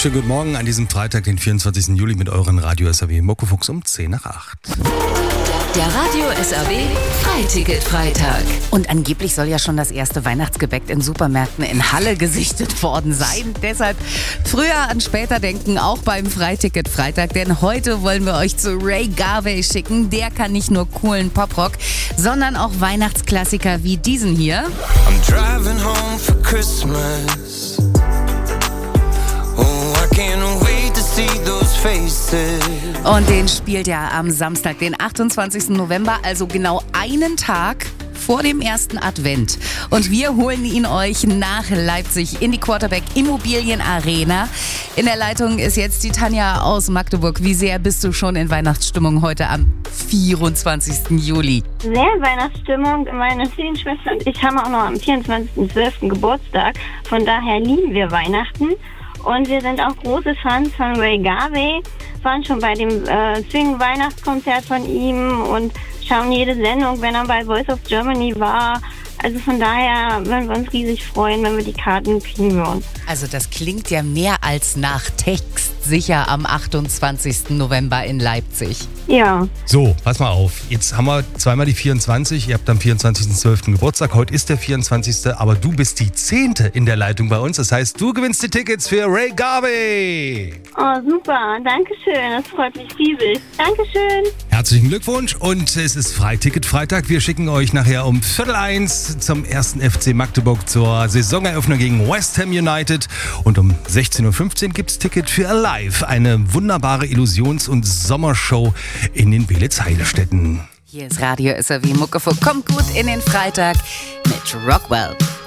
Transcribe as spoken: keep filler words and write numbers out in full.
Schönen guten Morgen an diesem Freitag, den vierundzwanzigsten Juli mit euren Radio S R W Muckefuchs um zehn nach acht. Der Radio S R W Freiticket-Freitag. Und angeblich soll ja schon das erste Weihnachtsgebäck in Supermärkten in Halle gesichtet worden sein. Deshalb früher an später denken, auch beim Freiticket-Freitag. Denn heute wollen wir euch zu Ray Garvey schicken. Der kann nicht nur coolen Poprock, sondern auch Weihnachtsklassiker wie diesen hier. I'm driving home for Christmas. Oh, I can't wait to see those faces. Und den spielt er am Samstag, den achtundzwanzigsten November, also genau einen Tag vor dem ersten Advent. Und wir holen ihn euch nach Leipzig in die Quarterback Immobilien Arena. In der Leitung ist jetzt die Tanja aus Magdeburg. Wie sehr bist du schon in Weihnachtsstimmung heute am vierundzwanzigsten Juli? Sehr Weihnachtsstimmung. Meine Zwillingsschwester und ich haben auch noch am vierundzwanzigsten zwölften Geburtstag. Von daher lieben wir Weihnachten. Und wir sind auch große Fans von Ray Garvey. Waren schon bei dem äh, Swing-Weihnachtskonzert von ihm und schauen jede Sendung, wenn er bei Voice of Germany war. Also von daher würden wir uns riesig freuen, wenn wir die Karten kriegen würden. Also das klingt ja mehr als nach Text sicher am achtundzwanzigsten November in Leipzig. Ja. So, pass mal auf. Jetzt haben wir zweimal die vierundzwanzig. Ihr habt am vierundzwanzigsten zwölften Geburtstag. Heute ist der vierundzwanzigste Aber du bist die zehnte in der Leitung bei uns. Das heißt, du gewinnst die Tickets für Ray Garvey. Oh, super. Dankeschön. Das freut mich riesig. Dankeschön. Herzlichen Glückwunsch und es ist Freiticket-Freitag. Wir schicken euch nachher um Viertel eins zum ersten F C Magdeburg zur Saisoneröffnung gegen West Ham United. Und um sechzehn Uhr fünfzehn gibt es Ticket für Alive, eine wunderbare Illusions- und Sommershow in den Beelitz-Heilstätten. Hier ist Radio S R W Muckefuchs. Kommt gut in den Freitag mit Rockwell.